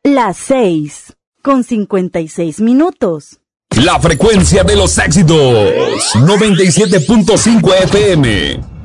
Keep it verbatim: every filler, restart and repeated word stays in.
Las seis, con cincuenta y seis minutos. La frecuencia de los éxitos, noventa y siete punto cinco F M.